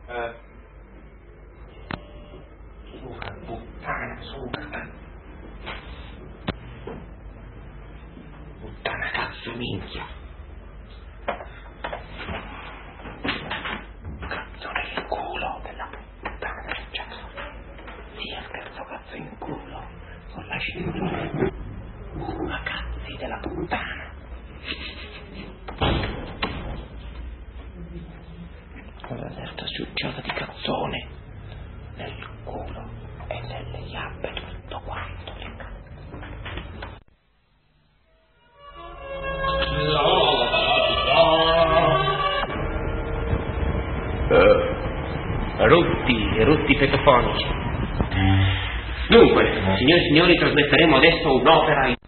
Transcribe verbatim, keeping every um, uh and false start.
Eh. Suca, puttana, suca. Puttana, cazzo, minchia. Cazzo nel culo della puttana del cazzo. Sia scherzo cazzo in culo. Con la cintura. Ma cazzi della puttana. Una certa ciucciata di cazzone nel culo e nelle iappe, tutto quanto. Uh, rutti, rutti fetofonici. Dunque, signore e signori, trasmetteremo adesso un'opera in